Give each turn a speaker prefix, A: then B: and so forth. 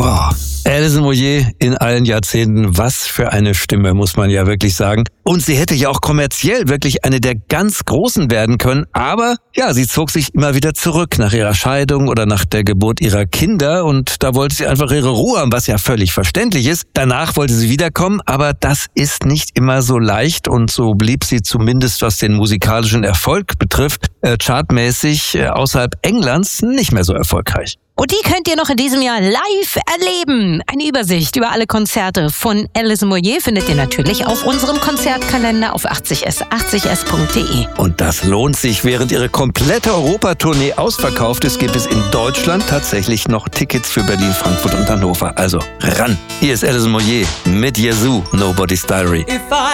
A: Boah. Alison Moyet in allen Jahrzehnten, was für eine Stimme, muss man ja wirklich sagen. Und sie hätte ja auch kommerziell wirklich eine der ganz Großen werden können, aber ja, sie zog sich immer wieder zurück nach ihrer Scheidung oder nach der Geburt ihrer Kinder und da wollte sie einfach ihre Ruhe haben, was ja völlig verständlich ist. Danach wollte sie wiederkommen, aber das ist nicht immer so leicht und so blieb sie zumindest, was den musikalischen Erfolg betrifft, chartmäßig außerhalb Englands nicht mehr so erfolgreich.
B: Und die könnt ihr noch in diesem Jahr live erleben. Eine Übersicht über alle Konzerte von Alison Moyet findet ihr natürlich auf unserem Konzertkalender auf 80s80s.de.
A: Und das lohnt sich. Während ihre komplette Europatournee ausverkauft ist, gibt es in Deutschland tatsächlich noch Tickets für Berlin, Frankfurt und Hannover. Also ran! Hier ist Alison Moyet mit Yazoo, Nobody's Diary.